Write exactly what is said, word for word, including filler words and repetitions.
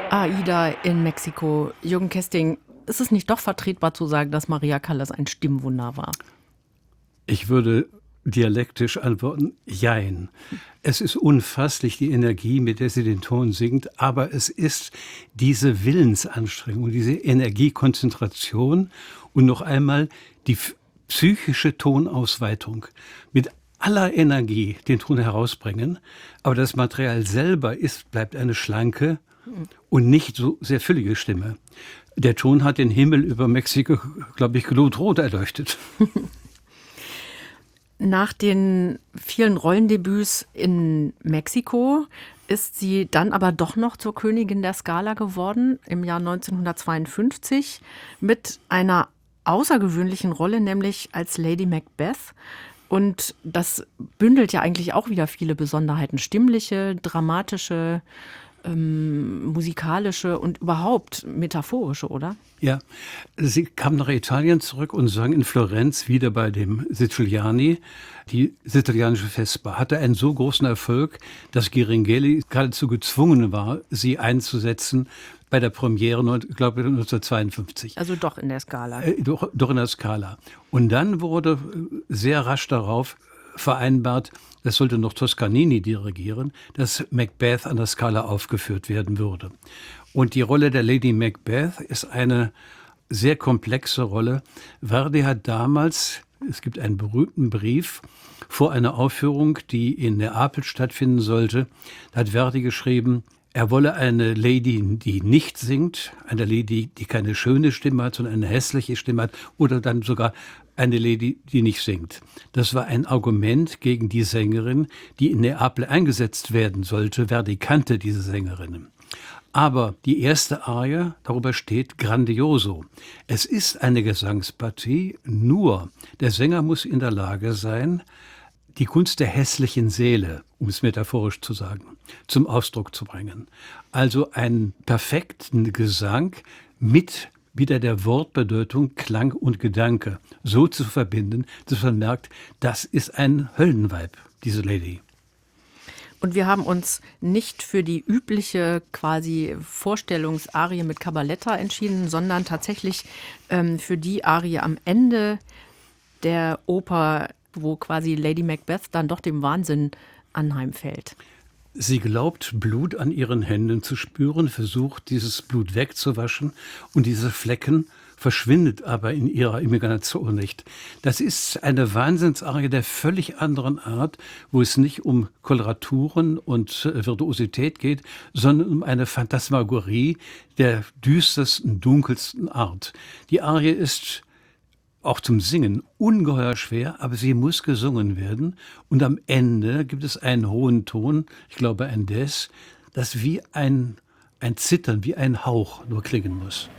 Aida in Mexiko. Jürgen Kesting, ist es nicht doch vertretbar zu sagen, dass Maria Callas ein Stimmwunder war? Ich würde dialektisch antworten, jein. Es ist unfasslich, die Energie, mit der sie den Ton singt, aber es ist diese Willensanstrengung, diese Energiekonzentration und noch einmal die psychische Tonausweitung. Mit aller Energie den Ton herausbringen, aber das Material selber ist, bleibt eine schlanke und nicht so sehr füllige Stimme. Der Ton hat den Himmel über Mexiko, glaube ich, glutrot erleuchtet. Nach den vielen Rollendebüts in Mexiko ist sie dann aber doch noch zur Königin der Scala geworden im Jahr neunzehnhundertzweiundfünfzig mit einer außergewöhnlichen Rolle, nämlich als Lady Macbeth. Und das bündelt ja eigentlich auch wieder viele Besonderheiten. Stimmliche, dramatische, ähm, musikalische und überhaupt metaphorische, oder? Ja, sie kam nach Italien zurück und sang in Florenz wieder bei dem Siciliani. Die sizilianische Vesper hatte einen so großen Erfolg, dass Ghiringhelli geradezu gezwungen war, sie einzusetzen bei der Premiere, ich glaube neunzehnhundertzweiundfünfzig. Also doch in der Scala. Äh, doch, doch in der Scala. Und dann wurde sehr rasch darauf vereinbart, das sollte noch Toscanini dirigieren, dass Macbeth an der Scala aufgeführt werden würde. Und die Rolle der Lady Macbeth ist eine sehr komplexe Rolle. Verdi hat damals, es gibt einen berühmten Brief, vor einer Aufführung, die in Neapel stattfinden sollte, da hat Verdi geschrieben, er wolle eine Lady, die nicht singt, eine Lady, die keine schöne Stimme hat, sondern eine hässliche Stimme hat, oder dann sogar eine Lady, die nicht singt. Das war ein Argument gegen die Sängerin, die in Neapel eingesetzt werden sollte. Verdi kannte diese Sängerinnen. Aber die erste Arie, darüber steht Grandioso. Es ist eine Gesangspartie, nur der Sänger muss in der Lage sein, die Kunst der hässlichen Seele, um es metaphorisch zu sagen, zum Ausdruck zu bringen. Also einen perfekten Gesang mit wieder der Wortbedeutung Klang und Gedanke so zu verbinden, dass man merkt, das ist ein Höllenweib, diese Lady. Und wir haben uns nicht für die übliche quasi Vorstellungsarie mit Cabaletta entschieden, sondern tatsächlich ähm, für die Arie am Ende der Oper, wo quasi Lady Macbeth dann doch dem Wahnsinn anheimfällt. Sie glaubt, Blut an ihren Händen zu spüren, versucht, dieses Blut wegzuwaschen und diese Flecken verschwindet aber in ihrer Imagination nicht. Das ist eine Wahnsinnsarie der völlig anderen Art, wo es nicht um Koloraturen und Virtuosität geht, sondern um eine Phantasmagorie der düstersten, dunkelsten Art. Die Arie ist auch zum Singen ungeheuer schwer, aber sie muss gesungen werden. Und am Ende gibt es einen hohen Ton, ich glaube ein Des, das wie ein, ein Zittern, wie ein Hauch nur klingen muss.